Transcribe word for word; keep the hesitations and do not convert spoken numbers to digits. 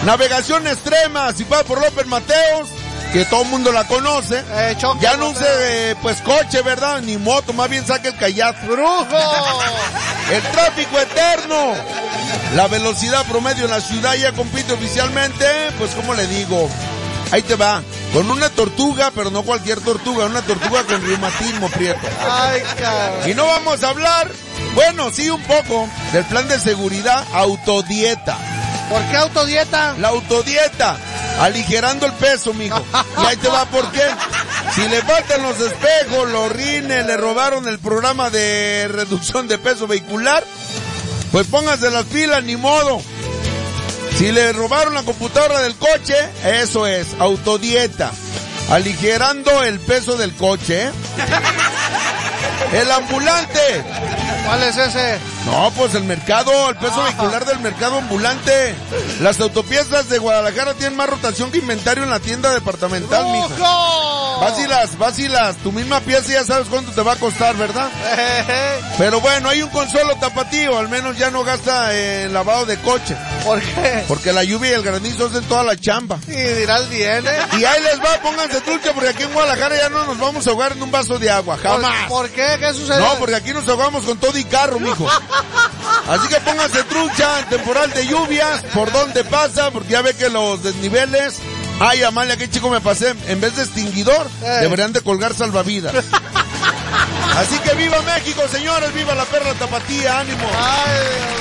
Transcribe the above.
Navegación extrema, si vas por López Mateos, que todo el mundo la conoce. Eh, choque, ya no use, eh, pues, coche, ¿verdad? Ni moto, más bien saque el kayak. ¡Brujo! El tráfico eterno. La velocidad promedio en la ciudad ya compite oficialmente, pues, ¿cómo le digo? Ahí te va, con una tortuga, pero no cualquier tortuga, una tortuga con reumatismo, Prieto. Ay, cabrón. Y no vamos a hablar, bueno, sí un poco, del plan de seguridad autodieta. ¿Por qué autodieta? La autodieta, aligerando el peso, mijo. Y ahí te va, ¿por qué? Si le faltan los espejos, los rines, le robaron el programa de reducción de peso vehicular, pues pónganse las pilas, ni modo. Si le robaron la computadora del coche, eso es, autodieta. Aligerando el peso del coche, ¿eh? El ambulante. ¿Cuál es ese? No, pues el mercado, el peso vehicular del mercado ambulante. Las autopiezas de Guadalajara tienen más rotación que inventario en la tienda departamental, mijo. Vas y las, vas y las, tu misma pieza ya sabes cuánto te va a costar, ¿verdad? Pero bueno, hay un consuelo tapatío, al menos ya no gasta en lavado de coche. ¿Por qué? Porque la lluvia y el granizo hacen toda la chamba. Y dirá el viene. Y ahí les va, pónganse trucha, porque aquí en Guadalajara ya no nos vamos a ahogar en un vaso de agua, jamás. ¿Por, ¿por qué? ¿Qué sucede? No, porque aquí nos ahogamos con todo y carro, mijo. Así que pónganse trucha en temporal de lluvias, por donde pasa, porque ya ve que los desniveles... Ay, Amalia, qué chico me pasé. En vez de extinguidor, eh. deberían de colgar salvavidas. Así que viva México, señores, viva la perra tapatía, ánimo. Ay,